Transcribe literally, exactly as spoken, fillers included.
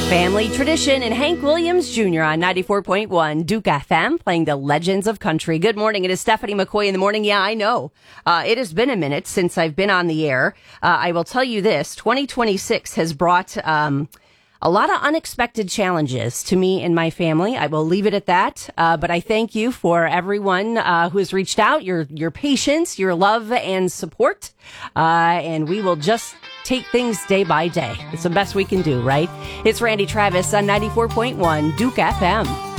Family Tradition and Hank Williams Junior on ninety-four point one Duke F M, playing the Legends of Country. Good morning. It is Stephanie McCoy in the morning. Yeah, I know. Uh, it has been a minute since I've been on the air. Uh, I will tell you this. twenty twenty-six has brought um, a lot of unexpected challenges to me and my family. I will leave it at that. Uh, but I thank you for everyone uh, who has reached out, your your patience, your love and support. Uh, and we will just take things day by day. It's the best we can do, right? It's Randy Travis on ninety-four point one Duke F M.